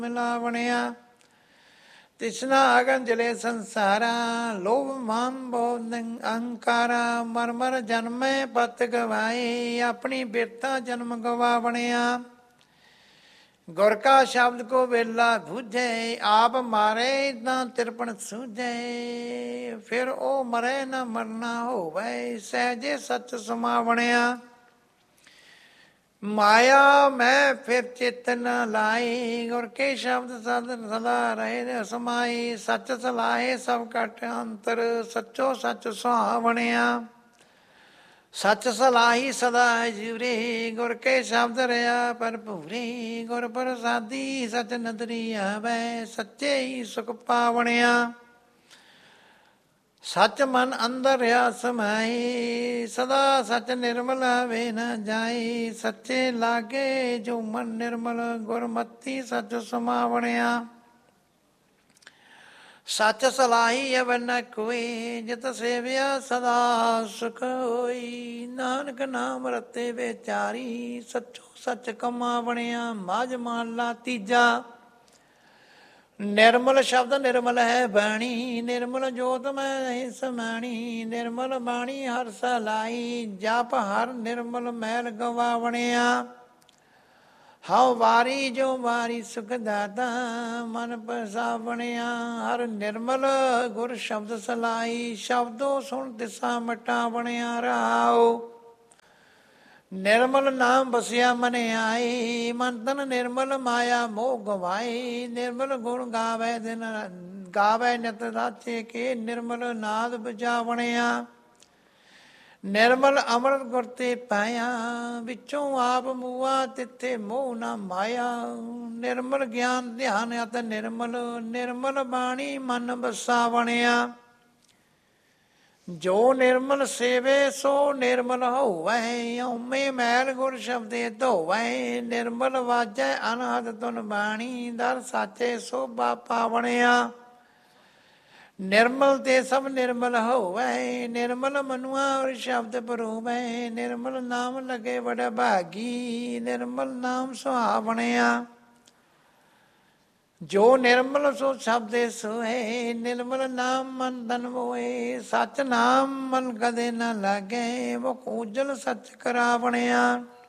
ਮਿਲਾਵਣਿਆ। ਤਿਸਨਾ ਅਗਨ ਜਲੇ ਸੰਸਾਰਾ, ਲੋਭ ਮਾਨ ਬੋਧ ਅਹੰਕਾਰਾ। ਮਰ ਮਰ ਜਨਮੇ ਪਤ ਗਵਾਏ, ਆਪਣੀ ਬਿਰਤਾ ਜਨਮ ਗਵਾਵਣਿਆ। ਗੁਰ ਕਾ ਸ਼ਬਦ ਕੋ ਵੇਲਾ ਬੂਝੇ, ਆਪ ਮਾਰੇ ਤਾਂ ਤਿਰਪਣ ਸੂਝੇ। ਫਿਰ ਉਹ ਮਰੇ ਨਾ ਮਰਨਾ ਹੋਵੇ, ਸਹਿਜੇ ਸੱਚ ਸਮਾਵਣਿਆ। ਮਾਇਆ ਮੈਂ ਫਿਰ ਚਿੱਤ ਨ ਲਾਈ, ਗੁਰ ਕੇ ਸ਼ਬਦ ਸਦਾ ਰਹੇ ਸਮਾਈ। ਸੱਚ ਸਲਾਹੇ ਸਭ ਘਟ ਅੰਤਰ, ਸੱਚੋ ਸੱਚ ਸੁਹਾਵਣਿਆ। ਸੱਚ ਸਲਾਹੀ ਸਦਾ ਜੁਰੇ, ਗੁਰ ਕੇ ਸ਼ਬਦ ਰਿਹਾ ਭਰਪੂਰੇ। ਗੁਰ ਪ੍ਰਸਾਦੀ ਸਚ ਨਦਰੀ ਆਵੈ, ਸੱਚੇ ਹੀ ਸੁਖ ਪਾਵਣਿਆ। ਸੱਚ ਮਨ ਅੰਦਰ ਰਿਹਾ ਸਮਾਈ, ਸਦਾ ਸੱਚ ਨਿਰਮਲ ਵੇ ਨ ਜਾਈ। ਸੱਚੇ ਲਾਗੇ ਜੋ ਮਨ ਨਿਰਮਲ, ਗੁਰਮਤੀ ਸੱਚ ਸਮਾਵਣਿਆ। ਸੱਚ ਸਲਾਹੀ ਅਵ ਨ ਕੋਈ, ਜਿਤ ਸੇਵਿਆ ਸਦਾ ਸੁਖ ਹੋਈ। ਨਾਨਕ ਨਾਮ ਰਤੇ ਵਿਚਾਰੀ, ਸੱਚੋ ਸੱਚ ਕਮਾਵਣਿਆ। ਮਾਝ ਮਹਲਾ ਤੀਜਾ। ਨਿਰਮਲ ਸ਼ਬਦ ਨਿਰਮਲ ਹੈ ਬਾਣੀ, ਨਿਰਮਲ ਜੋਤ ਮੈਂ ਨਹੀਂ ਸਮਾਣੀ। ਨਿਰਮਲ ਬਾਣੀ ਹਰ ਸਲਾਈ, ਜਪ ਹਰ ਨਿਰਮਲ ਮੈਲ ਗਵਾਵਣਿਆ। ਹਉ ਵਾਰੀ ਜੋ ਵਾਰੀ ਸੁਖ ਦਾਤਾ, ਮਨ ਪਸਾਵਣਿਆ। ਹਰ ਨਿਰਮਲ ਗੁਰ ਸ਼ਬਦ ਸਲਾਈ, ਸ਼ਬਦੋ ਸੁਣ ਦਿਸਾ ਮਟਾਵਣਿਆ। ਰਹਾਉ ਨਿਰਮਲ ਨਾਮ ਬਸਿਆ ਮਨ ਆਈ, ਮਨ ਤਨ ਨਿਰਮਲ ਮਾਇਆ ਮੋਹ ਗਵਾਈ। ਨਿਰਮਲ ਗੁਣ ਗਾਵੇ ਦਿਨ ਗਾਵੇ ਨਿਤ ਰਾਚੇ ਕੇ, ਨਿਰਮਲ ਨਾਦ ਬਜਾਵਣਿਆ। ਨਿਰਮਲ ਅੰਮ੍ਰਿਤ ਗੁਰ ਤੇ ਪਾਇਆ, ਵਿੱਚੋਂ ਆਪ ਮੂਆ ਤਿੱਥੇ ਮੋਹ ਨਾ ਮਾਇਆ। ਨਿਰਮਲ ਗਿਆਨ ਧਿਆਨ ਅਤ ਨਿਰਮਲ, ਨਿਰਮਲ ਬਾਣੀ ਮਨ ਵਸਾਵਣਿਆ। ਜੋ ਨਿਰਮਲ ਸੇਵੇ ਸੋ ਨਿਰਮਲ ਹੋਵੈ, ਹਉਮੈ ਮੈਲ ਗੁਰ ਸ਼ਬਦੇ ਧੋਵੈ। ਨਿਰਮਲ ਵਾਜੈ ਅਨਹਦ ਧੁਨ ਬਾਣੀ, ਦਰ ਸਾਚੇ ਸੋਭਾ ਪਾਵਣਿਆ। ਨਿਰਮਲ ਤੇ ਸਭ ਨਿਰਮਲ ਹੋਵੈ, ਨਿਰਮਲ ਮਨੁਆ ਔਰ ਸ਼ਬਦ ਪਰੋਵੈ। ਨਿਰਮਲ ਨਾਮ ਲਗੇ ਵਡ ਭਾਗੀ, ਨਿਰਮਲ ਨਾਮ ਸੁਹਾਵਣਿਆ। ਜੋ ਨਿਰਮਲ ਸੋ ਸ਼ਬਦੇ ਸੋਏ, ਨਿਰਮਲ ਨਾਮ ਮਨ ਤਨ ਮੋਏ। ਸੱਚ ਨਾਮ ਮਨ ਕਦੇ ਨ ਲਾਗੇ, ਮੁਖ ਉਜਲ ਸੱਚ ਕਰਾਵਣਿਆ।